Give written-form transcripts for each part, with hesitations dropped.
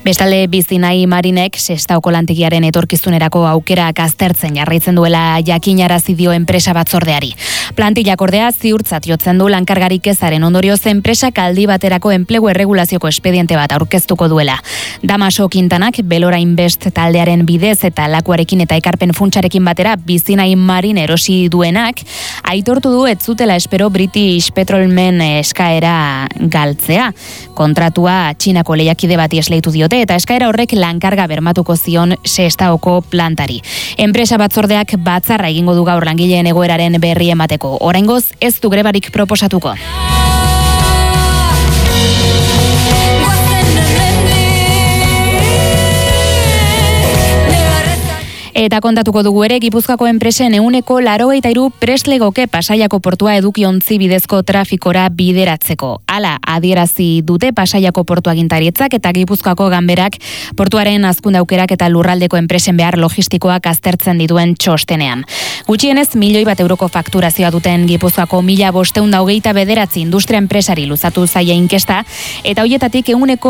Bestalde, Bizinai Marinek Sestaoko lantegiaren etorkizunerako aukerak aztertzen jarraitzen duela jakinarazi dio enpresa batzordeari. Plantillak ordea ziurtzat jotzen du lankargarik ezaren ondorioz enpresak aldi baterako enplegu erregulazioko espediente bat aurkeztuko duela. Damaso Quintanak Belora Invest taldearen bidez eta lakuarekin eta ekarpen funtsarekin batera Bizinai Marin erosi duenak aitortu du ez zutela espero British Petrolmen eskaera galtzea. Kontratua Txinako lehiakide bati esleitu diote eta eskaera horrek lankarga bermatuko zion Sestaoko plantari. Enpresa batzordeak batzarra egingo du gaur langileen egoeraren berri emateko. Oraingoz ez du grebarik proposatuko. Eta kontatuko dugu ere, Gipuzkoako enpresen 83 prest legoke Pasaiako portua edukiontzi bidezko trafikora bideratzeko. Hala adierazi dute Pasaiako portu agintaritzak eta Gipuzkoako ganberak portuaren hazkunde aukerak eta lurraldeko enpresen behar logistikoak aztertzen dituen txostenean. Gutxienez, 1 milioi bat euroko fakturazioa duten Gipuzkoako 1529 industria enpresari luzatu zaia inkesta, eta hoietatik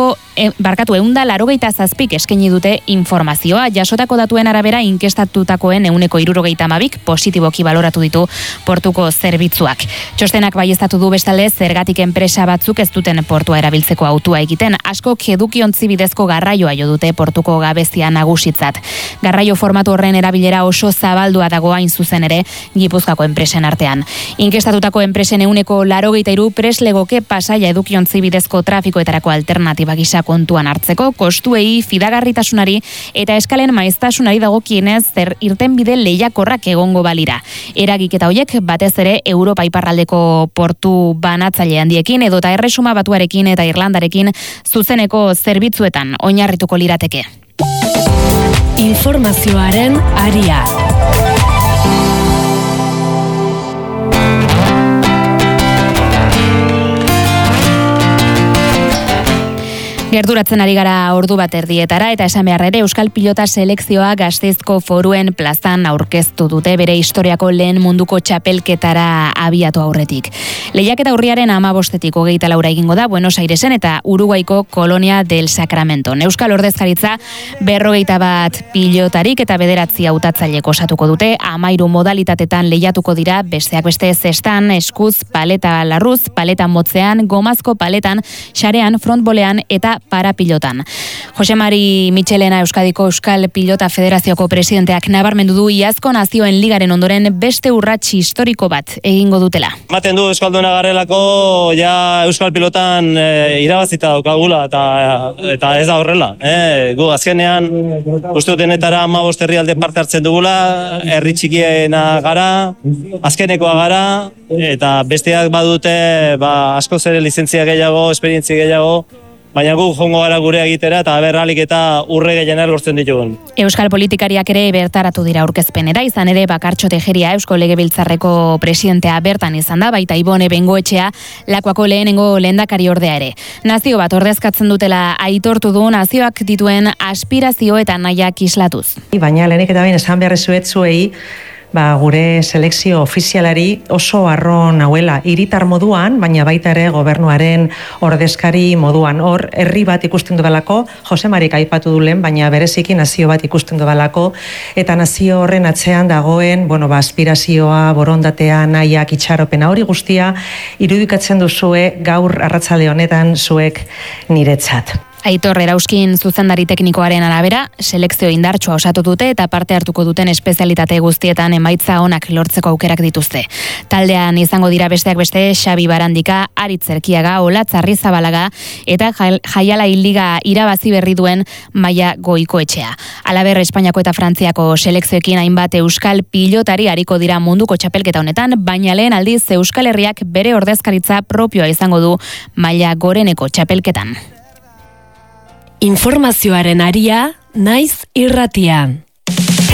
187 eskaini dute informazioa. Jasotako datuen arabera inkestatutakoen 72 positiboki baloratu ditu portuko zerbitzuak. Txostenak baieztatu du bestalde zergatik enpresa batzuk ez duten portua erabiltzeko autua egiten. Askok edukiontzi bidezko garraioa jo dute portuko gabezia nagusitzat. Garraio formatu horren erabilera oso zabaldua dago hain zuzen ere Gipuzkoako enpresen artean. Inkestatutako enpresen 83 prest legoke Pasaia edukiontzi bidezko trafikoetarako alternatiba gisa kontuan hartzeko, kostuei, fidagarritasunari eta eskalen maiztasunari dagokienez zer irtenbide lehiakorrak egongo balira. Eragiketa horiek batez ere Europa iparraldeko portu banatzaile handiekin edota Erresuma Batuarekin eta Irlandarekin zuzeneko zerbitzuetan oinarrituko lirateke. Informazioaren aria. Gerturatzen ari gara ordu bat erdietara eta esan behar ere Euskal Pilota selekzioa Gasteizko Foruen plazan aurkeztu dute bere historiako lehen munduko txapelketara abiatu aurretik. Lehiaketa urriaren 15-etik 24 egingo da Buenos Airesen eta Uruguaiko Colonia del Sacramento. Euskal ordezkaritza 51 pilotarik eta 9 hautatzailek osatuko dute, 13 modalitatetan lehiatuko dira, besteak beste zestan, eskuz, paleta larruz, paleta motzean, gomazko paletan, sarean, frontbolean eta parapilotan. Jose Mari Michelena Euskadiko Euskal Pilota Federazioko presidenteak nabarmendu du iazko nazioen ligaren ondoren beste urrats historiko bat egingo dutela. Ematen du euskalduna garelako ja Euskal Pilotan irabazita daukagula eta ez da horrela. Gu azkenean uste denetara 15 herrialde parte hartzen dugula, herri txikiena gara, azkenekoa gara eta besteak badute askoz ere lizentzia gehiago, esperientzia gehiago. Baina gu jongo gara gure egitera eta berralik eta urre gehienak lortzen ditugun. Euskal politikariak ere bertaratu dira aurkezpenera, izan ere Bakartxo Tejeria Eusko Legebiltzarreko presidentea bertan izan da, baita Ibone Bengoetxea Lakuako lehenengo lehendakari ordea ere. Nazio bat ordezkatzen dutela aitortu du nazioak dituen aspirazio eta nahiak islatuz. Baina lehenik eta behin esan beharrezuet zuei, gure selekzio ofizialari oso harro nauela hiritar moduan, baina baita ere gobernuaren ordezkari moduan. Hor, herri bat ikusten dudalako, Jose Marik aipatu dulen, baina bereziki nazio bat ikusten dudalako, eta nazio horren atzean dagoen, aspirazioa, borondatea, nahiak, itxaropena, hori guztia irudikatzen duzue gaur arratsale honetan zuek niretzat. Aitor Erauskin zuzendari teknikoaren arabera, selekzio indartsua osatu dute eta parte hartuko duten espezialitate guztietan emaitza onak lortzeko aukerak dituzte. Taldean izango dira besteak beste Xabi Barandika, Aritz Erkiaga, Olatz Arrizabalaga eta Jaiala Liga irabazi berri duen Maia Goikoetxea. Halaber, Espainiako eta Frantziako selekzioekin hainbat euskal pilotari ariko dira munduko txapelketa honetan, baina lehen aldiz Euskal Herriak bere ordezkaritza propioa izango du maila goreneko txapelketan. Informazioaren aria, naiz irratian.